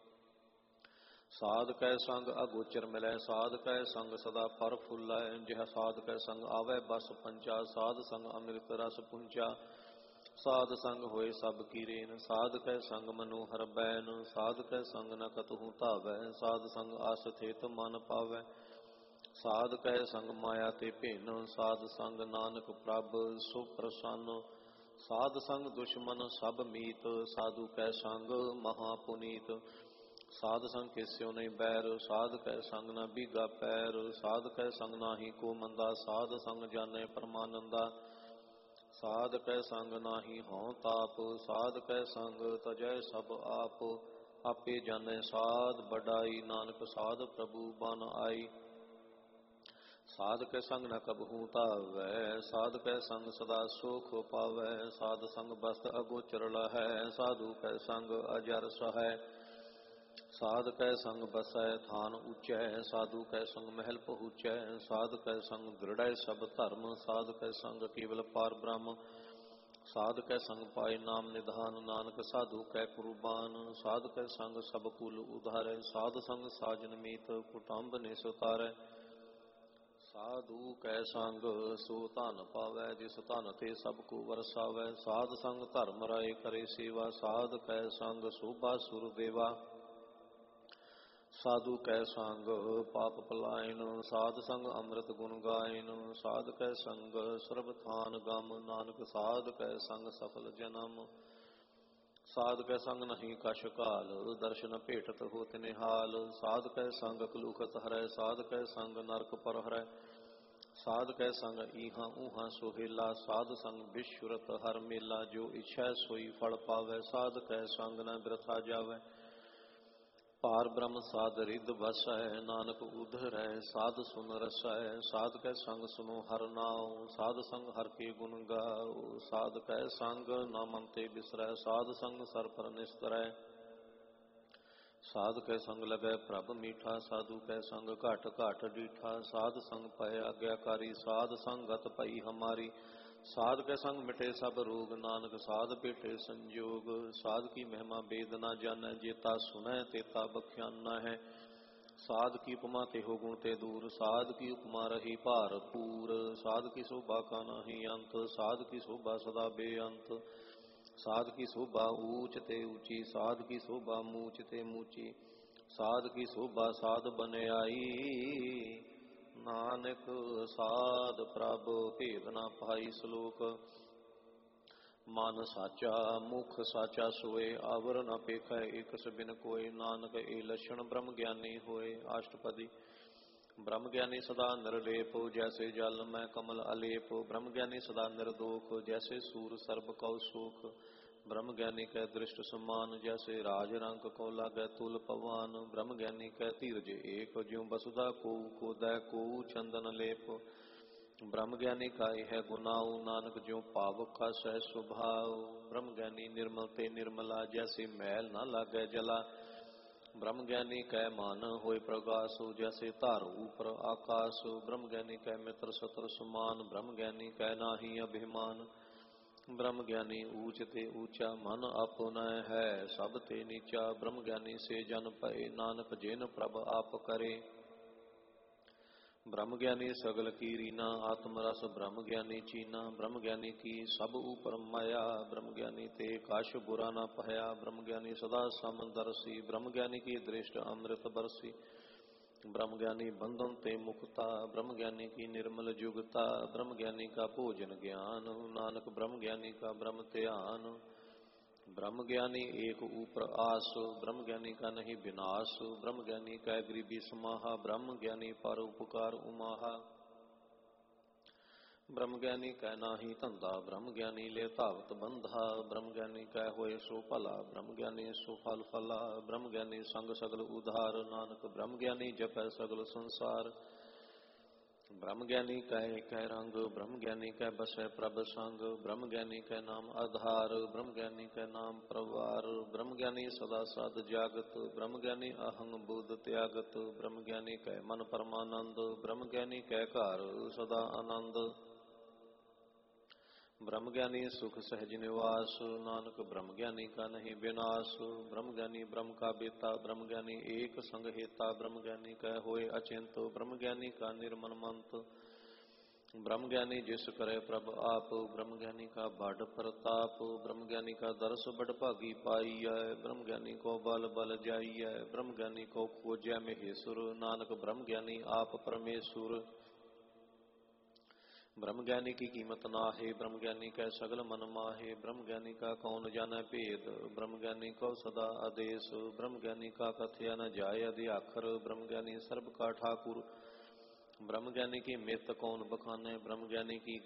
ਸਾਧ ਕੈ ਸੰਗ ਅਗੋਚਰ ਮਿਲੈ, ਸਾਧ ਕੈ ਸੰਗ ਸਦਾ ਫਰ ਫੁੱਲੈ। ਜਿਹ ਸਾਧ ਕੈ ਸੰਗ ਆਵੈ ਬਸ ਪੰਚਾ, ਸਾਧ ਸੰਗ ਅੰਮ੍ਰਿਤ ਰਸ ਪੁੰਚਾ। ਸਾਧ ਸੰਗ ਹੋਏ ਸਭ ਕੀ ਰੇਨ, ਸਾਧ ਕੈ ਸੰਗ ਮਨੋਹਰ ਬੈਨ। ਸਾਧ ਕੈ ਸੰਗ ਨ ਕਤਹੂ ਧਾਵੈ, ਸਾਧ ਸੰਗ ਆਸ ਥੇਤ ਮਨ ਪਾਵੈ। ਸਾਧ ਕੈ ਸੰਗ ਮਾਇਆ ਤੇ ਭਿੰਨ, ਸਾਧ ਸੰਗ ਨਾਨਕ ਪ੍ਰਭ ਸੋ ਪ੍ਰਸੰਨ। ਸਾਧ ਸੰਗ ਦੁਸ਼ਮਨ ਸਭ ਮੀਤ, ਸਾਧੂ ਕੈ ਸੰਗ ਮਹਾ ਪੁਨੀਤ। ਸਾਧ ਸੰਗ ਕਿਸਿਓ ਨਹੀਂ ਬੈਰ, ਸਾਧ ਕੈ ਸੰਗ ਨ ਬੀਗਾ ਪੈਰ। ਸਾਧ ਕੈ ਸੰਗ ਨਾਹੀ ਕੋ ਮੰਦਾ, ਸਾਧ ਸੰਗ ਜਾਣੈ ਪਰਮਾਨੰਦਾ। ਸਾਧ ਕੈ ਸੰਗ ਨਾਹੀ ਹਉ ਤਾਪ, ਸਾਧ ਕੈ ਸੰਗ ਤਜੈ ਸਭ ਆਪ। ਆਪੇ ਜਾਣੈ ਸਾਧ ਬਡਾਈ, ਨਾਨਕ ਸਾਧ ਪ੍ਰਭੂ ਬਨ ਆਈ। ਸਾਧ ਕੈ ਸੰਗ ਨ ਕਬਹੂ ਧਾਵੈ, ਸਾਧ ਕੈ ਸੰਗ ਸਦਾ ਸੁਖ ਪਾਵੈ। ਸਾਧ ਸੰਗ ਬਸਤ ਅਗੋਚਰ ਲਹੈ, ਸਾਧੂ ਕੈ ਸੰਗ ਅਜਰ ਸਹੈ। ਸਾਧ ਕੈ ਸੰਗ ਬਸੈ ਥਾਨ ਉਚੈ, ਸਾਧੂ ਕੈ ਸੰਗ ਮਹਿਲ ਪਹੁੰਚੈ। ਸਾਧ ਕੈ ਸੰਗ ਦ੍ਰਿੜੈ ਸਭ ਧਰਮ, ਸਾਧ ਕੈ ਸੰਗ ਕੇਵਲ ਪਾਰ ਬ੍ਰਹਮ। ਸਾਧ ਕੈ ਸੰਗ ਪਾਏ ਨਾਮ ਨਿਧਾਨ, ਨਾਨਕ ਸਾਧੂ ਕੈ ਕੁਰਬਾਨ। ਸਾਧ ਕੈ ਸੰਗ ਸਭ ਕੁਲ ਉਧਾਰੈ, ਸਾਧ ਸੰਗ ਸਾਜਨ ਮੀਤ ਕੁਟੰਬ ਨਿਸ ਉਤਾਰੈ। ਸਾਧੂ ਕੈ ਸੰਗ ਸੋ ਧਨ ਪਾਵੈ, ਜਿਸ ਧਨ ਤੇ ਸਭ ਕੋ ਵਰਸਾਵੈ। ਸਾਧ ਸੰਗ ਧਰਮ ਰਾਏ ਕਰੇ ਸੇਵਾ, ਸਾਧ ਕੈ ਸੰਗ ਸੋਭਾ ਸੁਰ ਦੇਵਾ। ਸਾਧੂ ਕੈ ਸੰਗ ਪਾਪ ਪਲਾਇਨ, ਸਾਧ ਸੰਗ ਅੰਮ੍ਰਿਤ ਗੁਣ ਗਾਇਨ। ਸਾਧ ਕੈ ਸੰਗ ਸਰਬ ਥਾਨ ਗਮ, ਨਾਨਕ ਸਾਧ ਕੈ ਸੰਗ ਸਫਲ ਜਨਮ। ਸਾਧ ਕੈ ਸੰਗ ਨਹੀਂ ਕਛ ਕਾਲ, ਦਰਸ਼ਨ ਭੇਟਤ ਹੋਤ ਨਿਹਾਲ। ਸਾਧ ਕੈ ਸੰਗ ਕਲੂਖਤ ਹਰੈ, ਸਾਧ ਕੈ ਸੰਗ ਨਰਕ ਪਰ ਹਰੈ। ਸਾਧ ਕੈ ਸੰਗ ਈਹਾਂ ਊਹਾਂ ਸੁਹੇਲਾ, ਸਾਧ ਸੰਗ ਬਿਸ਼ੁਰਤ ਹਰ ਮੇਲਾ। ਜੋ ਇਛੈ ਸੋਈ ਫਲ ਪਾਵੈ, ਸਾਧ ਕੈ ਸੰਗ ਨ ਬਿਰਥਾ ਜਾਵੈ। ਪਾਰ ਬ੍ਰਹਮ ਸਾਧ ਰਿਦ ਵਸੈ, ਨਾਨਕ ਉਧਰੈ ਸਾਧ ਸੁਨ ਰਸੈ। ਸਾਧ ਕੈ ਸੰਗ ਸੁਨੋ ਹਰ ਨਾਉ, ਸਾਧ ਸੰਗ ਹਰ ਕੇ ਗੁਣ ਗਾਉ। ਸਾਧ ਕੈ ਸੰਗ ਨਾ ਮਨ ਤੇ ਬਿਸਰੈ, ਸਾਧ ਸੰਗ ਸਰ ਪਰ ਨਿਸਤਰੈ। ਸਾਧ ਕੈ ਸੰਗ ਲਗੈ ਪ੍ਰਭ ਮੀਠਾ, ਸਾਧੂ ਕੈ ਸੰਗ ਘਟ ਘਟ ਡੀਠਾ। ਸਾਧ ਸੰਗ ਪਏ ਆਗਿਆਕਾਰੀ, ਸਾਧ ਸੰਗਤ ਪਈ ਹਮਾਰੀ। ਸਾਧ ਕੈ ਸੰਗ ਮਿਟੇ ਸਭ ਰੋਗ, ਨਾਨਕ ਸਾਧ ਭੇਟੇ ਸੰਜੋਗ। ਸਾਧ ਕੀ ਮਹਿਮਾ ਬੇਦ ਨਾ ਜਾਣੈ, ਜੇਤਾ ਸੁਣੈ ਤੇਤਾ ਬਖਿਆਨਾ ਹੈ। ਸਾਧ ਕੀ ਉਪਮਾ ਤੇਹੋ ਗੁਣ ਤੇ ਦੂਰ, ਸਾਧ ਕੀ ਉਪਮਾ ਰਹੀ ਭਾਰਪੂਰ। ਸਾਧ ਕੀ ਸ਼ੋਭਾ ਕਾ ਨਾਹੀ ਅੰਤ, ਸਾਧ ਕੀ ਸ਼ੋਭਾ ਸਦਾ ਬੇਅੰਤ। ਸਾਧ ਕੀ ਸ਼ੋਭਾ ਊਚ ਤੇ ਊਚੀ, ਸਾਧ ਕੀ ਸ਼ੋਭਾ ਮੂਚ ਤੇ ਮੂਚੀ। ਸਾਧ ਕੀ ਸੋਭਾ ਸਾਧ ਬਨਿਆਈ, ਨਾਨਕ ਸਾਧ ਪ੍ਰਭ ਭੇਦ ਨਾ ਪਾਈ। ਸ਼ਲੋਕ। ਮਨ ਸਾਚਾ ਮੁਖ ਸਾਚਾ ਸੋਏ, ਆਵਰ ਨ ਪੇਖੈ ਇਕਸ ਬਿਨ ਕੋਇ। ਨਾਨਕ ਇਹ ਲਛਣ ਬ੍ਰਹਮ ਗਿਆਨੀ ਹੋਏ। ਅਸ਼ਟਪਦੀ। ਬ੍ਰਹਮ ਗਿਆਨੀ ਸਦਾ ਨਿਰਲੇਪ, ਜੈਸੇ ਜਲ ਮੈਂ ਕਮਲ ਅਲੇਪ। ਬ੍ਰਹਮ ਗਿਆਨੀ ਸਦਾ ਨਿਰਦੋਖ, ਜੈਸੇ ਸੂਰ ਸਰਬ ਕਉ ਸੂਖ। ਬ੍ਰਹਮ ਗਿਆਨੀ ਕੈ ਦ੍ਰਿਸ਼ਟ ਸਮਾਨ, ਜੈਸੇ ਰਾਜ ਰੰਕ ਕੋ ਲਾਗੈ ਤੁਲ ਪਵਾਨ। ਬ੍ਰਹਮ ਗਿਆਨੀ ਕੈ ਧੀਰਜ ਏਕ, ਜਿਉ ਬਸੁਧਾ ਕੋਉ ਕੋਦੈ ਕੋਉ ਚੰਦਨ ਲੇਪ। ਬ੍ਰਹਮ ਗਿਆਨੀ ਕਾ ਇਹ ਗੁਨਾਉ, ਨਾਨਕ ਜਿਉ ਪਾਵਕ ਖਾਸੈ ਸੁਭਾਉ। ਬ੍ਰਹਮ ਗਿਆਨੀ ਨਿਰਮਲ ਤੇ ਨਿਰਮਲਾ, ਜੈਸੇ ਮੈਲ ਨਾ ਲਾਗੈ ਜਲਾ। ਬ੍ਰਹਮ ਗਿਆਨੀ ਕੈ ਮਨ ਹੋਇ ਪ੍ਰਗਾਸ, ਜੈਸੇ ਧਾਰੂ ਉਪਰ ਆਕਾਸ। ਬ੍ਰਹਮ ਗਿਆਨੀ ਕੈ ਮਿੱਤਰ ਸਤਰ ਸਮਾਨ, ਬ੍ਰਹਮ ਗਿਆਨੀ ਕੈ ਨਾਹੀ ਅਭਿਮਾਨ। ਬ੍ਰਹਮ ਗਿਆਨੀ ਊਚ ਤੇ ਊਚਾ, ਮਨ ਆਪੁਨੈ ਹੈ ਸਭ ਤੇ ਨੀਚਾ। ਬ੍ਰਹਮ ਗਿਆਨੀ ਸੇ ਜਨ ਪਏ, ਨਾਨਕ ਜਿਨ ਪ੍ਰਭ ਆਪ ਕਰੇ। ਬ੍ਰਹਮ ਗਿਆਨੀ ਸਗਲ ਕੀ ਰੀਨਾ, ਆਤਮ ਰਸ ਬ੍ਰਹਮ ਗਿਆਨੀ ਚੀਨਾ। ਬ੍ਰਹਮ ਗਿਆਨੀ ਕੀ ਸਭ ਉਪਰ ਮਾਇਆ, ਬ੍ਰਹਮ ਗਿਆਨੀ ਤੇ ਕਛ ਬੁਰਾ ਨਾ ਭਇਆ। ਬ੍ਰਹਮ ਗਿਆਨੀ ਸਦਾ ਸਮਦਰਸੀ, ਬ੍ਰਹਮ ਗਿਆਨੀ ਕੀ ਦ੍ਰਿਸ਼ਟ ਅੰਮ੍ਰਿਤ ਬਰਸੀ। ਬ੍ਰਹਮ ਗਿਆਨੀ ਬੰਧਨ ਤੇ ਮੁਕਤਾ, ਬ੍ਰਹਮ ਗਿਆਨੀ ਕੀ ਨਿਰਮਲ ਜੁਗਤਾ। ਬ੍ਰਹਮ ਗਿਆਨੀ ਕਾ ਭੋਜਨ ਗਿਆਨ, ਨਾਨਕ ਬ੍ਰਹਮ ਗਿਆਨੀ ਕਾ ਬ੍ਰਹਮ ਧਿਆਨ। ਬ੍ਰਹਮ ਗਿਆਨੀ ਏਕ ਊਪਰ ਆਸ, ਬ੍ਰਹਮ ਗਿਆਨੀ ਕਾ ਨਹੀਂ ਵਿਨਾਸ਼। ਬ੍ਰਹਮ ਗਿਆਨੀ ਕੈ ਗਰੀਬੀ ਸਮਾਹਾ, ਬ੍ਰਹਮ ਗਿਆਨੀ ਪਰ ਉਪਕਾਰ ਉਮਾਹਾ। ਬ੍ਰਹਮ ਗਿਆਨੀ ਕੈ ਨਾਹੀ ਧੰਦਾ, ਬ੍ਰਹਮ ਗਿਆਨੀ ਲੈ ਧਾਵਤ ਬੰਧਾ। ਬ੍ਰਹਮ ਗਿਆਨੀ ਕੈ ਹੋਏ ਸੋ ਭਲਾ, ਬ੍ਰਹਮ ਗਿਆਨੀ ਸੋ ਫਲ ਫਲਾ। ਬ੍ਰਹਮ ਗਿਆਨੀ ਸੰਗ ਸਗਲ ਉਧਾਰ, ਨਾਨਕ ਬ੍ਰਹਮ ਗਿਆਨੀ ਜਪੈ ਸਗਲ ਸੰਸਾਰ। ਬ੍ਰਹਮ ਗਿਆਨੀ ਕੈ ਏਕੈ ਰੰਗ, ਬ੍ਰਹਮ ਗਿਆਨੀ ਕੈ ਬਸੈ ਪ੍ਰਭ ਸੰਗ। ਬ੍ਰਹਮ ਗਿਆਨੀ ਕੈ ਨਾਮ ਆਧਾਰ, ਬ੍ਰਹਮ ਗਿਆਨੀ ਕੈ ਨਾਮ ਪ੍ਰਵਾਰ। ਬ੍ਰਹਮ ਗਿਆਨੀ ਸਦਾ ਸਦ ਜਾਗਤ, ਬ੍ਰਹਮ ਗਿਆਨੀ ਅਹੰਗ ਬੁੱਧ ਤਿਆਗਤ। ਬ੍ਰਹਮ ਗਿਆਨੀ ਕੈ ਮਨ ਪਰਮਾਨੰਦ, ਬ੍ਰਹਮ ਗਿਆਨੀ ਕੈ ਘਰ ਸਦਾ ਆਨੰਦ। ਬ੍ਰਹਮ ਗਿਆਨੀ ਸੁਖ ਸਹਿਜ ਨਿਵਾਸ, ਨਾਨਕ ਬ੍ਰਹਮ ਗਿਆਨੀ ਕਾ ਨਹੀਂ ਵਿਨਾਸ਼। ਬ੍ਰਹਮ ਗਿਆਨੀ ਬ੍ਰਹਮ ਕਾ ਬੇਤਾ, ਬ੍ਰਹਮ ਗਿਆਨੀ ਏਕ ਸੰਗ ਹੇਤਾ। ਬ੍ਰਹਮ ਗਿਆਨੀ ਕੈ ਹੋਏ ਅਚਿੰਤ, ਬ੍ਰਹਮ ਗਿਆਨੀ ਕਾ ਨਿਰਮਲ ਮੰਤ। ਬ੍ਰਹਮ ਗਿਆਨੀ ਜਿਸ ਕਰੇ ਪ੍ਰਭ ਆਪ, ਬ੍ਰਹਮ ਗਿਆਨੀ ਕਾ ਬੜ ਪ੍ਰਤਾਪ। ਬ੍ਰਹਮ ਗਿਆਨੀ ਕਾ ਦਰਸ ਬੜ ਭਾਗੀ ਪਾਈਐ, ਬ੍ਰਹਮ ਗਿਆਨੀ ਕੋ ਬਲ ਬਲ ਜਾਈਐ। ਬ੍ਰਹਮ ਗਿਆਨੀ ਕੋ ਖੋਜੈ ਮਹੇਸੁਰ, ਨਾਨਕ ਬ੍ਰਹਮ ਗਿਆਨੀ ਆਪ ਪਰਮੇਸ਼ੁਰ। ਬ੍ਰਹਮ ਗਿਆਨੀ ਕੀ ਕੀਮਤ ਨਾਹੀ, ਬ੍ਰਹਮ ਗਿਆਨੀ ਕੈ ਸਗਲ ਮਨ ਮਾਹੇ। ਬ੍ਰਹਮ ਗਿਆਨੀ ਕਾ ਕੌਣ ਜਾਣੈ ਭੇਦ, ਬ੍ਰਹਮ ਗਿਆਨੀ ਕੋ ਸਦਾ ਆਦੇਸ। ਬ੍ਰਹਮ ਗਿਆਨੀ ਕਾ ਕਥਿਆ ਨ ਜਾਏ ਅਧਿਆਖਰ, ਬ੍ਰਹਮ ਗਿਆਨੀ ਸਰਬ ਕਾ ਠਾਕੁਰ। ਬ੍ਰਹਮ ਗਿਆਨੀ ਕੀ ਮਿਤ ਕੌਣ ਬਖਾਨੈ, ਬ੍ਰਹਮ ਗਿਆਨੀ ਕੀ